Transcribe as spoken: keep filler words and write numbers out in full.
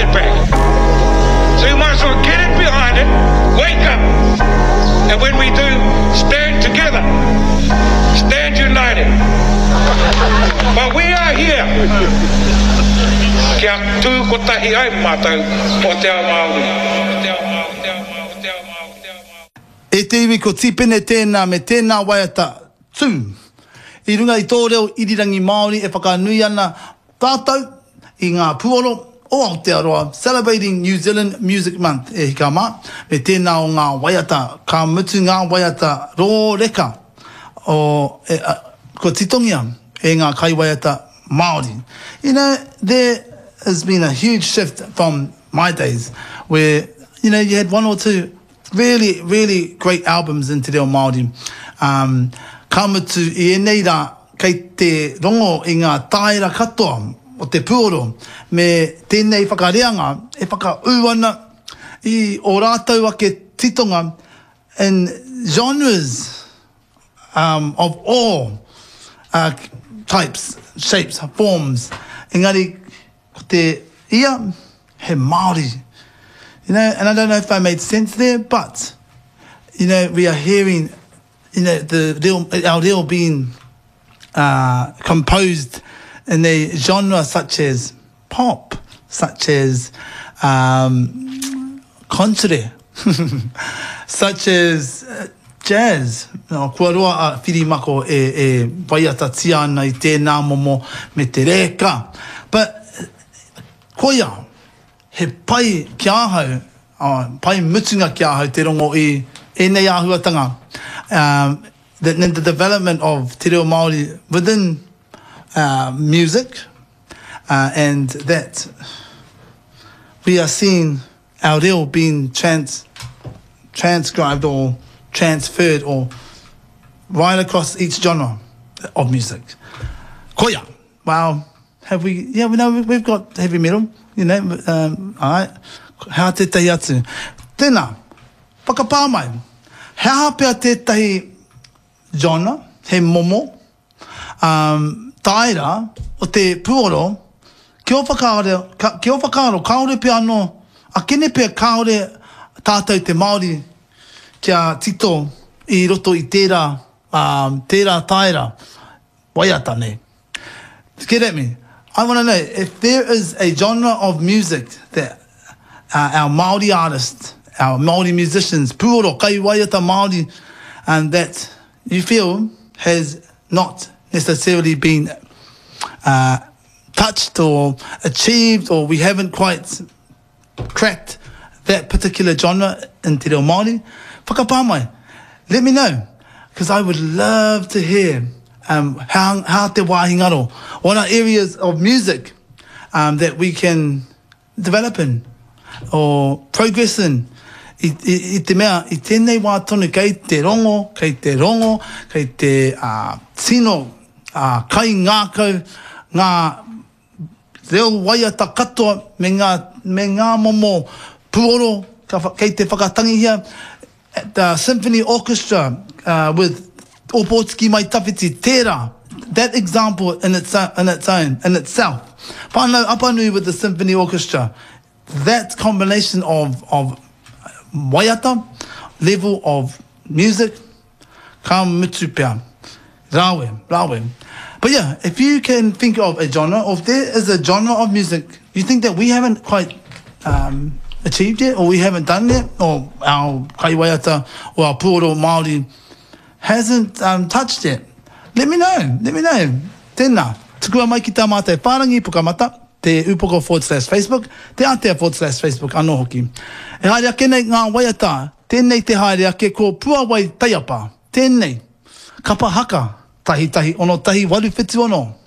it back. So you might as well get it behind it, wake up. And when we do, stand together. Stand united. But we are here. Kia tū ko tahi ai mātou o te ao Māori. E te iwi ko tipene tēnā me tēnā waiata tū. I runga i tō reo irirangi Māori e whakanui ana tātou i ngā puoro o Aotearoa, celebrating New Zealand Music Month e hika mā, me tēnā o ngā waiata, ka mutu ngā waiata rō reka o e, a, ko titongia e ngā kai waiata Māori. You know, there has been a huge shift from my days where, you know, you had one or two really, really great albums in te reo Māori. Um, ka mutu i e nei rā kei te rongo i ngā taira katoa o te puoro me tēnei whakareanga e whakau ana i o rātou ake titonga in genres um, of all uh, types, shapes, forms. Engari, ko te ia, he Māori. You know, and I don't know if I made sense there, but, you know, we are hearing, you know, the reo, our reo being uh, composed in a genre such as pop, such as um, country, such as uh, jazz. No, kua roa a whiri mako e, e waiata tia ana i tēnā momo me te reka. But koia, he pai ki ahau, uh, pai mutunga ki ahau te rongo i e nei āhuatanga. Um, the, the development of te reo Māori within uh, music, uh, and that we are seeing our reo being trans, transcribed or transferred or right across each genre of music. Koia, wow, have we, yeah, we know we've got heavy metal, you know, um, all right, hea te tahi atu. Tēnā, whakapā mai, hea pia tētahi genre, he momo, um, taira, o te puoro, ki o whakaaro, ka, ki o whakaaro, kaore pia anō, a kene pia kaore tātou te Māori kia tito i roto i tērā, um, tērā taira, waiata nei. Get at me. I want to know, if there is a genre of music that uh, our Māori artists, our Māori musicians, puoro, kai waiata Māori, and that you feel has not necessarily been uh, touched or achieved, or we haven't quite cracked that particular genre in te reo Māori, whakapā mai, let me know, because I would love to hear um, how, how te wāhingaro, what are areas of music um, that we can develop in or progress in. I, i, i te mea, i tēnei wā tonu kei te rongo, kei te rongo, kei te uh, tino, uh, kai ngākau, ngā reo waiata katoa, me ngā, me ngā momo puoro, ka, kei te whakatangi hia, the symphony orchestra uh, with Opotiki mai tawhiti tērā, that example in its, in its own, in itself. Whānau Apanui with the symphony orchestra, that combination of, of waiata, level of music, ka mutu pia, rawe, rawe. But yeah, if you can think of a genre, or if there is a genre of music you think that we haven't quite um, achieved yet, or we haven't done yet, or our kai waiata or our puoro Māori hasn't um, touched it, let me know, let me know. Tēnā, tukua mai ki tā mātai whārangi pukamata, te upoko forward slash Facebook, te Aotea forward slash Facebook, anō hoki. E haere ake nei ngā waiata, tēnei te haere ake ko Puawai Taiapa, tēnei, kapa haka, tahi tahi ono tahi waru whitu ono.